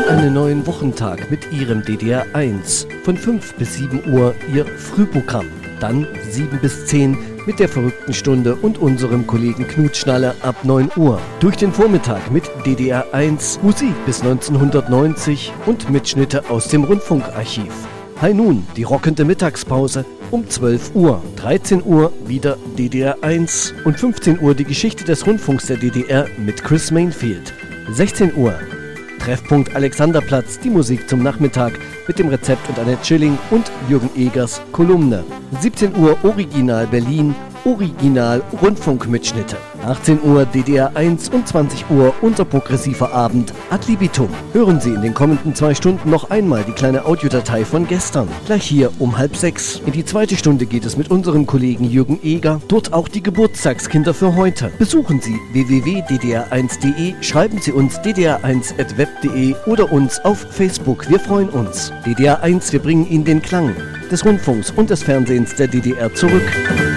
in einen neuen Wochentag mit Ihrem DDR 1. Von 5 bis 7 Uhr Ihr Frühprogramm. Dann 7 bis 10 mit der verrückten Stunde und unserem Kollegen Knut Schnaller ab 9 Uhr. Durch den Vormittag mit DDR 1 Musik bis 1990 und Mitschnitte aus dem Rundfunkarchiv. Hi nun, die rockende Mittagspause um 12 Uhr. 13 Uhr wieder DDR 1 und 15 Uhr die Geschichte des Rundfunks der DDR mit Chris Mainfield. 16 Uhr Treffpunkt Alexanderplatz, die Musik zum Nachmittag mit dem Rezept und Annette Schilling und Jürgen Egers Kolumne. 17 Uhr Original Berlin, Original Rundfunkmitschnitte. 18 Uhr DDR 1 und 20 Uhr unser progressiver Abend Ad libitum. Hören Sie in den kommenden 2 Stunden noch einmal die kleine Audiodatei von gestern. Gleich hier um 5:30. In die zweite Stunde geht es mit unserem Kollegen Jürgen Eger. Dort auch die Geburtstagskinder für heute. Besuchen Sie www.ddr1.de, schreiben Sie uns ddr1@web.de oder uns auf Facebook. Wir freuen uns. DDR 1, wir bringen Ihnen den Klang des Rundfunks und des Fernsehens der DDR zurück.